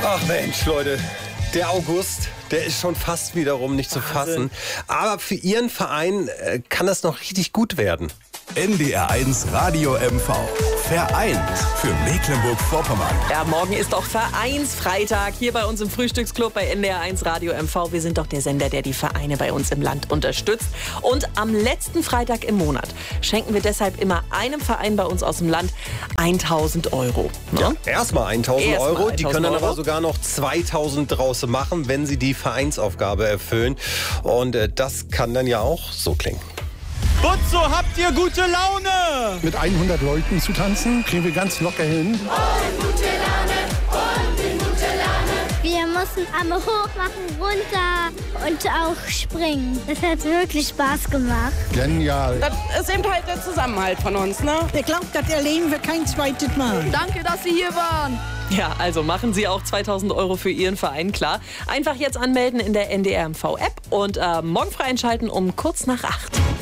Ach Mensch, Leute, der August, der ist schon fast wiederum nicht zu fassen. Aber für Ihren Verein kann das noch richtig gut werden. NDR1 Radio MV. Vereint für Mecklenburg-Vorpommern. Ja, morgen ist doch Vereinsfreitag hier bei uns im Frühstücksclub bei NDR1 Radio MV. Wir sind doch der Sender, der die Vereine bei uns im Land unterstützt. Und am letzten Freitag im Monat schenken wir deshalb immer einem Verein bei uns aus dem Land 1.000 Euro. Ne? Ja, erstmal 1.000 Euro. Die können dann Euro. aber sogar noch 2.000 draus machen, wenn sie die Vereinsaufgabe erfüllen. Und das kann dann ja auch so klingen. Butzo, habt ihr gute Laune? Mit 100 Leuten zu tanzen, kriegen wir ganz locker hin. Und gute Laune. Wir mussten Arme hoch machen, runter und auch springen. Das hat wirklich Spaß gemacht. Genial. Das ist eben halt der Zusammenhalt von uns, ne? Ich glaube, das erleben wir kein zweites Mal. Danke, dass Sie hier waren. Ja, also machen Sie auch 2.000 Euro für Ihren Verein klar. Einfach jetzt anmelden in der NDR MV App und morgen frei einschalten um kurz nach 8.